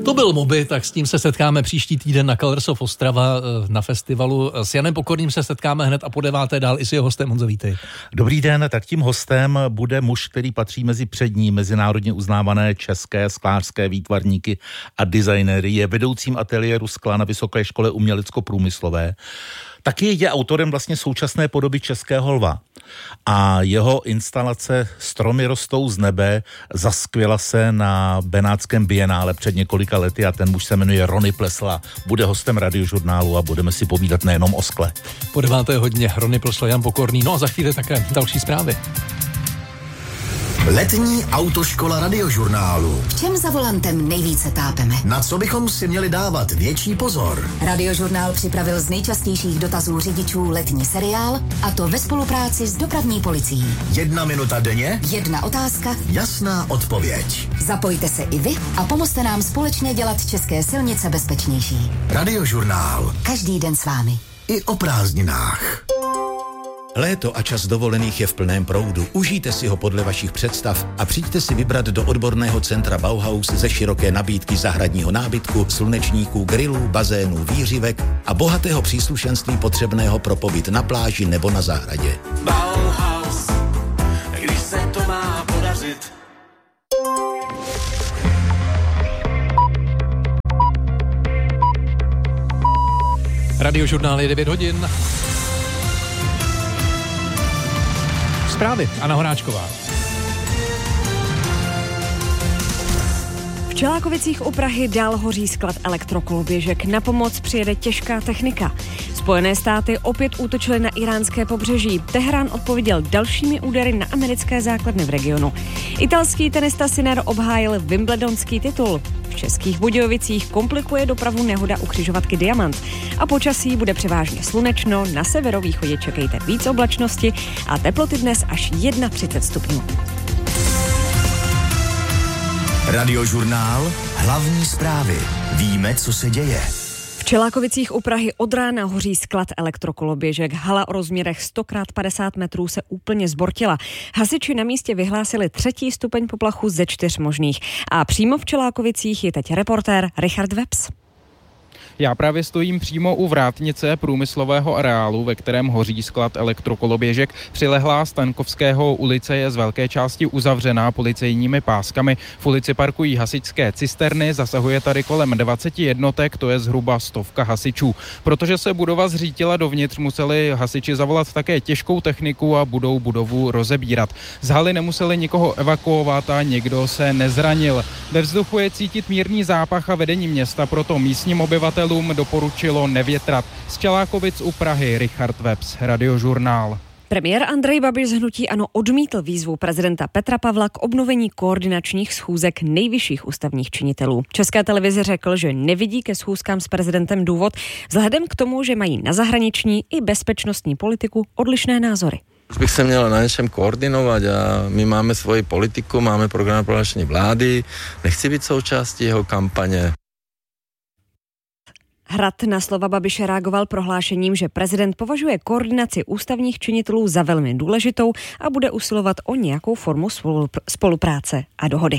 To byl Moby, tak s tím se setkáme příští týden na Colors of Ostrava na festivalu. S Janem Pokorným se setkáme hned a po 9. dál i s jeho hostem. Honzo, vítej. Dobrý den, tak tím hostem bude muž, který patří mezi přední mezinárodně uznávané české sklářské výtvarníky a designéry. Je vedoucím ateliéru skla na Vysoké škole umělecko-průmyslové. Taky je autorem vlastně současné podoby Českého lva. A jeho instalace Stromy rostou z nebe zaskvěla se na Benátském bienále před několika lety a ten muž se jmenuje Rony Plesla. Bude hostem Radiožurnálu a budeme si povídat nejenom o skle. Po 9. hodině Rony Plesla, Jan Pokorný. No a za chvíli také další zprávy. Letní autoškola Radiožurnálu. V čem za volantem nejvíce tápeme? Na co bychom si měli dávat větší pozor? Radiožurnál připravil z nejčastějších dotazů řidičů letní seriál, a to ve spolupráci s dopravní policií. 1 minuta denně, 1 otázka, jasná odpověď. Zapojte se i vy a pomozte nám společně dělat české silnice bezpečnější. Radiožurnál. Každý den s vámi. I o prázdninách. Léto a čas dovolených je v plném proudu. Užijte si ho podle vašich představ a přijďte si vybrat do odborného centra Bauhaus ze široké nabídky zahradního nábytku, slunečníků, grillů, bazénů, výřivek a bohatého příslušenství potřebného pro pobyt na pláži nebo na zahradě. Bauhaus, když se to má podařit. Radiožurnál je 9 hodin. Zprávy. Anna Horáčková. V Čelákovicích u Prahy dál hoří sklad elektrokoloběžek. Na pomoc přijede těžká technika. Spojené státy opět útočily na iránské pobřeží. Teherán odpověděl dalšími údery na americké základny v regionu. Italský tenista Sinner obhájil wimbledonský titul. V Českých Budějovicích komplikuje dopravu nehoda u křižovatky Diamant. A počasí bude převážně slunečno, na severovýchodě čekejte víc oblačnosti a teploty dnes až 31 stupňů. Radiožurnál. Hlavní zprávy. Víme, co se děje. V Čelákovicích u Prahy od rána hoří sklad elektrokoloběžek. Hala o rozměrech 100x50 metrů se úplně zbortila. Hasiči na místě vyhlásili 3. stupeň poplachu ze 4 možných. A přímo v Čelákovicích je teď reportér Richard Webs. Já právě stojím přímo u vrátnice průmyslového areálu, ve kterém hoří sklad elektrokoloběžek. Přilehlá Stankovského ulice je z velké části uzavřená policejními páskami. V ulici parkují hasičské cisterny, zasahuje tady kolem 20 jednotek, to je zhruba 100 hasičů. Protože se budova zřítila dovnitř, museli hasiči zavolat také těžkou techniku a budou budovu rozebírat. Z haly nemuseli nikoho evakuovat a nikdo se nezranil. Ve vzduchu je cítit mírný zápach a vedení města proto místním obyvatelům doporučilo nevětrat. Z Čelákovic u Prahy Richard Webs, Radiožurnál. Premiér Andrej Babiš z hnutí ANO odmítl výzvu prezidenta Petra Pavla k obnovení koordinačních schůzek nejvyšších ústavních činitelů. České televizi řekl, že nevidí ke schůzkám s prezidentem důvod, vzhledem k tomu, že mají na zahraniční i bezpečnostní politiku odlišné názory. Už bych se měl na něčem koordinovat a my máme svoji politiku, máme program prohlášení vlády, nechci být součástí jeho kampaně. Hrad na slova Babiše reagoval prohlášením, že prezident považuje koordinaci ústavních činitelů za velmi důležitou a bude usilovat o nějakou formu spolupráce a dohody.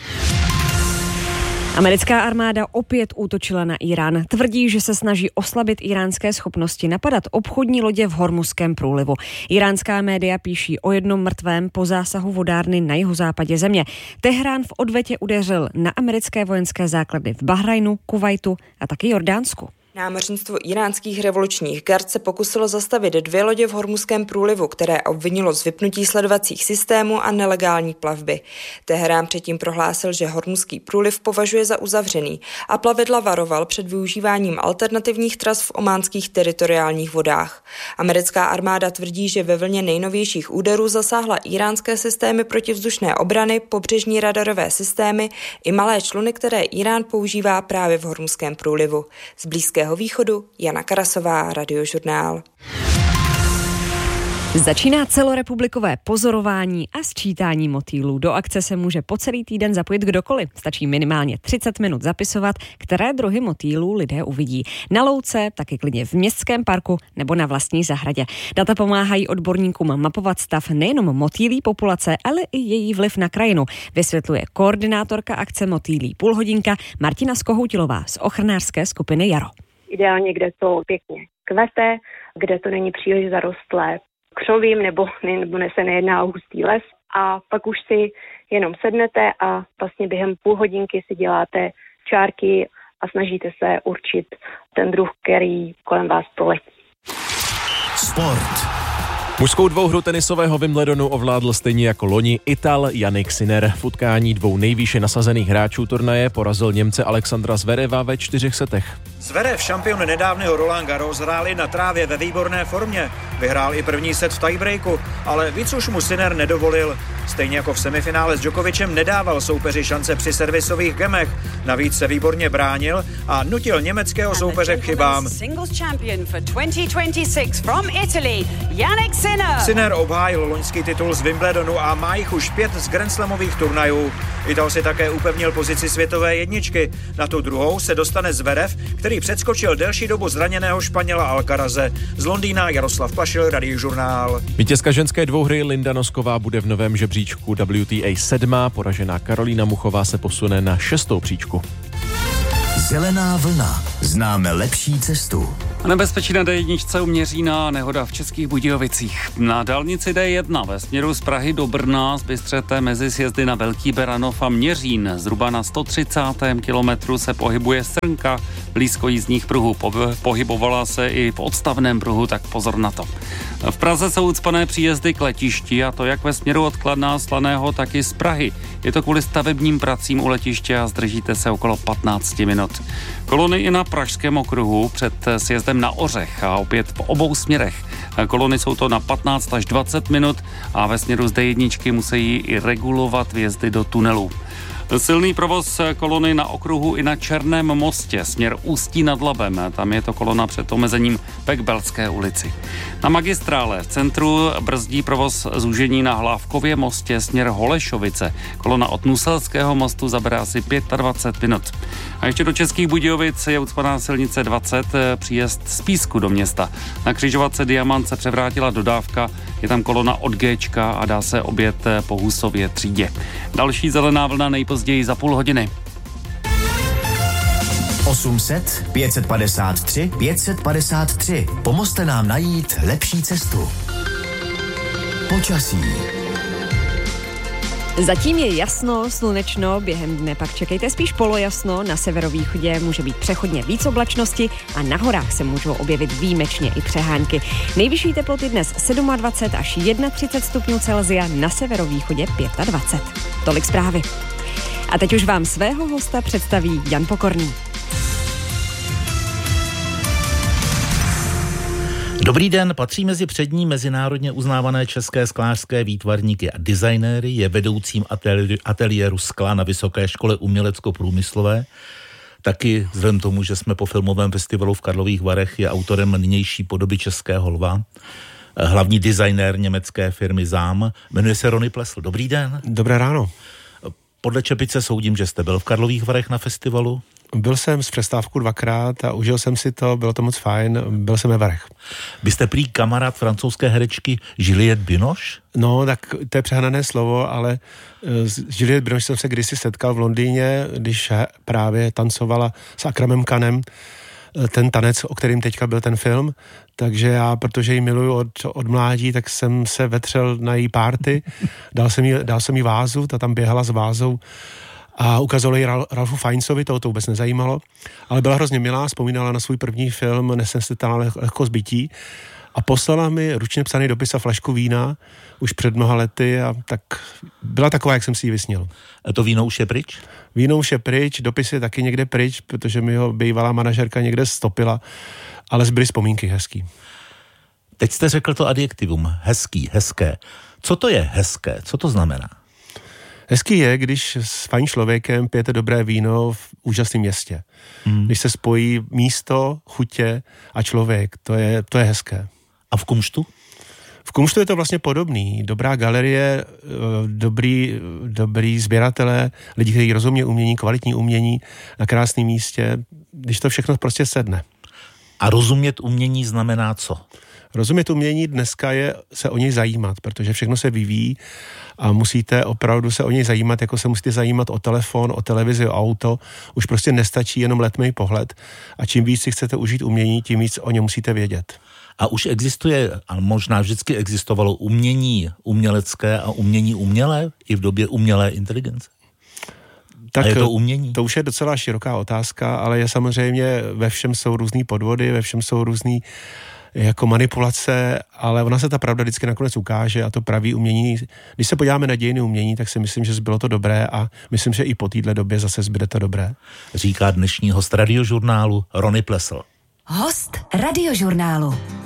Americká armáda opět útočila na Irán. Tvrdí, že se snaží oslabit iránské schopnosti napadat obchodní lodě v Hormuzském průlivu. Iránská média píší o 1 mrtvém po zásahu vodárny na jihozápadě země. Teherán v odvetě udeřil na americké vojenské základny v Bahrajnu, Kuvajtu a taky Jordánsku. Námořnictvo iránských revolučních gard se pokusilo zastavit 2 lodě v Hormuzském průlivu, které obvinilo z vypnutí sledovacích systémů a nelegální plavby. Teherán předtím prohlásil, že Hormuzský průliv považuje za uzavřený a plavidla varoval před využíváním alternativních tras v ománských teritoriálních vodách. Americká armáda tvrdí, že ve vlně nejnovějších úderů zasáhla iránské systémy protivzdušné obrany, pobřežní radarové systémy i malé čluny, které Irán používá právě v Hormuzském průlivu. Z Blízkého východu Jana Karasová, Radiožurnál. Začíná celorepublikové pozorování a sčítání motýlů. Do akce se může po celý týden zapojit kdokoliv. Stačí minimálně 30 minut zapisovat, které druhy motýlů lidé uvidí. Na louce, taky klidně v městském parku nebo na vlastní zahradě. Data pomáhají odborníkům mapovat stav nejenom motýlí populace, ale i její vliv na krajinu, vysvětluje koordinátorka akce Motýlí půlhodinka Martina Skohoutilová z ochranářské skupiny Jaro. Ideálně, kde to pěkně kvete, kde to není příliš zarostlé křovím nebo se nejedná o hustý les, a pak už si jenom sednete a vlastně během půl hodinky si děláte čárky a snažíte se určit ten druh, který kolem vás proletí. Sport. Mužskou dvouhru tenisového Wimbledonu ovládl stejně jako loni Ital Jannik Sinner. V utkání dvou nejvýše nasazených hráčů turnaje porazil Němce Alexandra Zvereva ve 4 setech. Zverev, šampion nedávného Roland Garros, hráli na trávě ve výborné formě. Vyhrál i první set v tiebreaku, ale víc už mu Sinner nedovolil. Stejně jako v semifinále s Djokovicem nedával soupeři šance při servisových gemech. Navíc se výborně bránil a nutil německého soupeře k chybám. Sinner obhájil loňský titul z Wimbledonu a má jich už 5 z grandslamových turnajů. Ital si také upevnil pozici světové jedničky. Na tu druhou se dostane Zverev, který předskočil delší dobu zraněného Španěla Alcaraze. Z Londýna Jaroslav Plašil, Radiožurnál. Vítězka ženské dvouhry Linda Nosková bude v novém žebříčku WTA 7. Poražená Karolína Muchová se posune na 6. příčku. Zelená vlna. Známe lepší cestu. Nebezpečí na D1 u Měřína, nehoda v Českých Budějovicích. Na dálnici D1 ve směru z Prahy do Brna zbystřete mezi sjezdy na Velký Beranov a Měřín. Zhruba na 130. kilometru se pohybuje srnka blízko jízdních pruhů. Pohybovala se i v odstavném pruhu, tak pozor na to. V Praze jsou ucpané příjezdy k letišti, a to jak ve směru od Kladna, Slaného, tak i z Prahy. Je to kvůli stavebním pracím u letiště a zdržíte se okolo 15 minut. Kolony i na Pražském okruhu před sjezdem na Ořech a opět v obou směrech. Kolony jsou to na 15 až 20 minut a ve směru z D1 musí i regulovat vjezdy do tunelů. Silný provoz kolony na okruhu i na Černém mostě, směr Ústí nad Labem. Tam je to kolona před omezením v Belské ulici. Na magistrále v centru brzdí provoz zúžení na Hlávkově mostě, směr Holešovice. Kolona od Nuselského mostu zabere asi 25 minut. A ještě do Českých Budějovic je ucpaná silnice 20, příjezd z Písku do města. Na křižovatce Diamant se převrátila dodávka, je tam kolona od Géčka a dá se objet po Husově třídě. Další zelená vlna nejpozději za půl hodiny. 800 553 553. Pomozte nám najít lepší cestu. Počasí. Zatím je jasno, slunečno, během dne pak čekejte spíš polojasno, na severovýchodě může být přechodně víc oblačnosti a na horách se můžou objevit výjimečně i přehánky. Nejvyšší teploty dnes 27 až 31 stupňů Celsia, na severovýchodě 25. Tolik zprávy. A teď už vám svého hosta představí Jan Pokorný. Dobrý den, patří mezi přední mezinárodně uznávané české sklářské výtvarníky a designéry, je vedoucím ateliéru skla na Vysoké škole umělecko-průmyslové. Taky vzhledem tomu, že jsme po filmovém festivalu v Karlových Varech, je autorem nynější podoby Českého lva. Hlavní designér německé firmy ZAM, jmenuje se Rony Plesl. Dobrý den. Dobré ráno. Podle Čepice soudím, že jste byl v Karlových Varech na festivalu. Byl jsem s přestávkou 2krát a užil jsem si to, bylo to moc fajn, byl jsem ve Varech. Byste prý kamarád francouzské herečky Juliette Binoche? No, tak to je přehnané slovo, ale s Juliette Binoche jsem se kdysi setkal v Londýně, když právě tancovala s Akramem Khanem ten tanec, o kterým teďka byl ten film, takže já, protože ji miluju od mládí, tak jsem se vetřel na její party, dal jsem jí vázu, ta tam běhala s vázou a ukázalo ji Ralfu Fiennesovi, to vůbec nezajímalo, ale byla hrozně milá, vzpomínala na svůj první film Nesnesitelná lehkost bytí a poslala mi ručně psaný dopis a flašku vína už před mnoha lety a tak byla taková, jak jsem si ji vysnil. A to víno už je pryč? Víno už je pryč, dopis je taky někde pryč, protože mi ho bývalá manažerka někde stopila, ale zbyly vzpomínky hezký. Teď jste řekl to adjektivum, hezký, hezké. Co to je hezké? Co to znamená? Hezký je, když s fajn člověkem pijete dobré víno v úžasném městě. Když se spojí místo, chutě a člověk, to je hezké. A v kumštu? V kumštu je to vlastně podobný. Dobrá galerie, dobrý sběratelé, lidi, kteří rozumí umění, kvalitní umění na krásném místě, když to všechno prostě sedne. A rozumět umění znamená co? Rozumět umění dneska je se o něj zajímat, protože všechno se vyvíjí a musíte opravdu se o něj zajímat, jako se musíte zajímat o telefon, o televizi, o auto. Už prostě nestačí jenom letmý pohled a čím víc si chcete užít umění, tím víc o něm musíte vědět. A už existuje, a možná vždycky existovalo umění umělecké a umění umělé i v době umělé inteligence? Tak a je to umění? To už je docela široká otázka, ale je samozřejmě, ve všem jsou různý podvody, ve všem jsou různý jako manipulace, ale ona se ta pravda vždycky nakonec ukáže a to pravý umění. Když se podíváme na dějiny umění, tak si myslím, že zbylo to dobré a myslím, že i po této době zase zbyde to dobré. Říká dnešní host Radiožurnálu Rony Plesl. Host Radiožurnálu.